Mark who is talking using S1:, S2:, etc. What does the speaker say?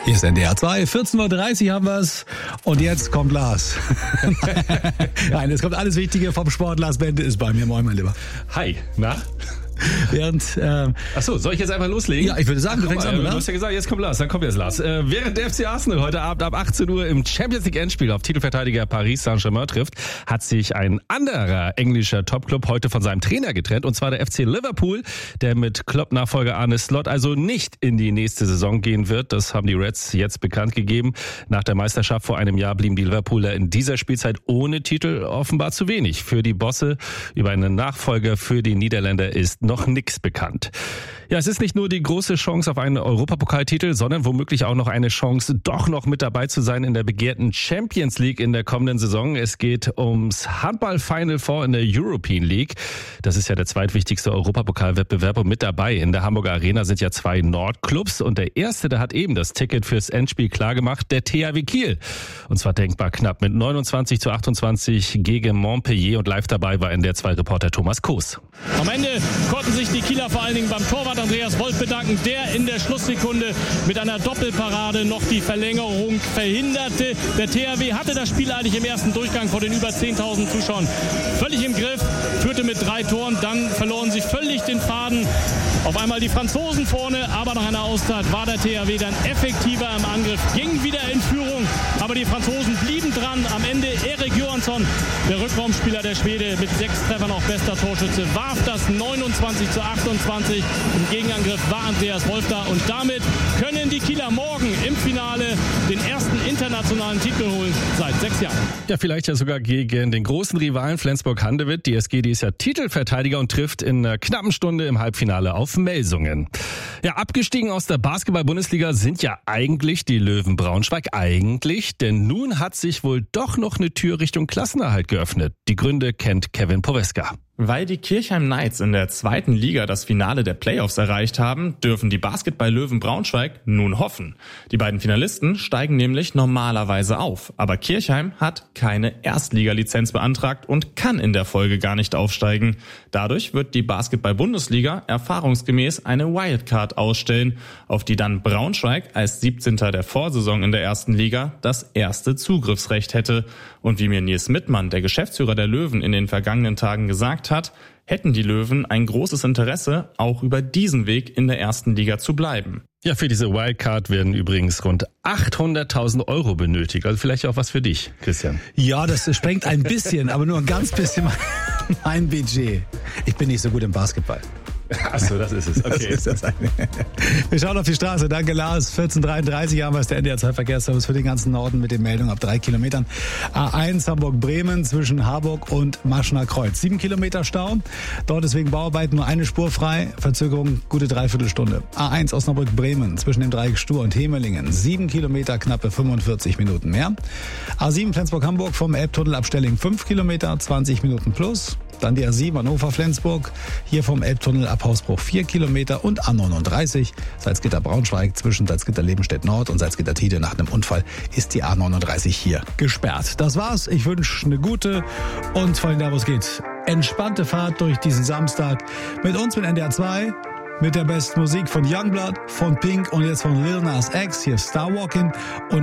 S1: Hier ist NDR 2, 14.30 Uhr haben wir es und jetzt kommt Lars. Nein, es kommt alles Wichtige vom Sport. Lars Bente ist bei mir. Moin, mein Lieber.
S2: Hi, na? Achso, soll ich jetzt einfach loslegen?
S1: Ja, ich würde sagen, du fängst an, oder?
S2: Du hast ja gesagt, jetzt kommt Lars, dann kommt jetzt Lars. Während der FC Arsenal heute Abend ab 18 Uhr im Champions League Endspiel auf Titelverteidiger Paris Saint-Germain trifft, hat sich ein anderer englischer Topclub heute von seinem Trainer getrennt, und zwar der FC Liverpool, der mit Klopp-Nachfolger Arne Slot also nicht in die nächste Saison gehen wird. Das haben die Reds jetzt bekannt gegeben. Nach der Meisterschaft vor einem Jahr blieben die Liverpooler in dieser Spielzeit ohne Titel offenbar zu wenig. Für die Bosse über einen Nachfolger für die Niederländer ist noch nichts bekannt. Ja, es ist nicht nur die große Chance auf einen Europapokaltitel, sondern womöglich auch noch eine Chance, doch noch mit dabei zu sein in der begehrten Champions League in der kommenden Saison. Es geht ums Handball-Final Four in der European League. Das ist ja der zweitwichtigste Europapokalwettbewerb, und mit dabei in der Hamburger Arena sind ja zwei Nordclubs, und der erste, der hat eben das Ticket fürs Endspiel klargemacht, der THW Kiel. Und zwar denkbar knapp mit 29:28 gegen Montpellier, und live dabei war NDR 2 Reporter Thomas Koos.
S3: Am Ende konnten sich die Kieler vor allen Dingen beim Torwart Andreas Wolf bedanken, der in der Schlusssekunde mit einer Doppelparade noch die Verlängerung verhinderte. Der THW hatte das Spiel eigentlich im ersten Durchgang vor den über 10.000 Zuschauern völlig im Griff, führte mit 3 Toren, dann verloren sie völlig den Faden. Auf einmal die Franzosen vorne, aber nach einer Auszeit war der THW dann effektiver im Angriff, ging wieder in Führung, aber die Franzosen blieben dran. Am Ende Erik Johansson, der Rückraumspieler der Schwede, mit 6 Treffern auch bester Torschütze, warf das 29:28. Im Gegenangriff war Andreas Wolf da, und damit können die Kieler morgen im Finale den ersten internationalen Titel holen seit 6 Jahren.
S2: Ja, vielleicht ja sogar gegen den großen Rivalen Flensburg-Handewitt. Die SG, die ist ja Titelverteidiger und trifft in einer knappen Stunde im Halbfinale auf Melsungen. Ja, abgestiegen aus der Basketball-Bundesliga sind ja eigentlich die Löwen Braunschweig. Eigentlich, denn nun hat sich wohl doch noch eine Tür Richtung Klassenerhalt geöffnet. Die Gründe kennt Kevin Poweska.
S4: Weil die Kirchheim Knights in der 2. Liga das Finale der Playoffs erreicht haben, dürfen die Basketball-Löwen Braunschweig nun hoffen. Die beiden Finalisten steigen nämlich normalerweise auf. Aber Kirchheim hat keine Erstliga-Lizenz beantragt und kann in der Folge gar nicht aufsteigen. Dadurch wird die Basketball-Bundesliga erfahrungsgemäß eine Wildcard ausstellen, auf die dann Braunschweig als 17. der Vorsaison in der 1. Liga das erste Zugriffsrecht hätte. Und wie mir Nils Mittmann, der Geschäftsführer der Löwen, in den vergangenen Tagen gesagt hat, hätten die Löwen ein großes Interesse, auch über diesen Weg in der 1. Liga zu bleiben.
S2: Ja, für diese Wildcard werden übrigens rund 800.000 € benötigt. Also vielleicht auch was für dich, Christian.
S1: Ja, das sprengt ein bisschen, aber nur ein ganz bisschen mein Budget. Ich bin nicht so gut im Basketball.
S2: Achso, das ist es. Okay.
S1: Das ist das. Wir schauen auf die Straße. Danke, Lars. 14:33 haben wir es, der NDR 2 Verkehrsservice für den ganzen Norden mit den Meldungen ab 3 Kilometern. A1 Hamburg-Bremen zwischen Harburg und Maschner Kreuz. 7 Kilometer Stau. Dort ist wegen Bauarbeiten nur eine Spur frei. Verzögerung gute Dreiviertelstunde. A1 Osnabrück-Bremen zwischen dem Dreieck Stur und Hemelingen. 7 Kilometer, knappe 45 Minuten mehr. A7 Flensburg-Hamburg vom Elbtunnel ab Stelling 5 Kilometer, 20 Minuten plus. Dann die A7 Hannover-Flensburg, hier vom Elbtunnel ab Hausbruch 4 Kilometer, und A39 Salzgitter-Braunschweig zwischen Salzgitter-Lebenstedt-Nord und Salzgitter-Tide. Nach einem Unfall ist die A39 hier gesperrt. Das war's. Ich wünsche eine gute und vor allem da, wo es geht, entspannte Fahrt durch diesen Samstag mit uns, mit NDR 2, mit der besten Musik von Youngblood, von Pink und jetzt von Lil Nas X. Hier Star Walking und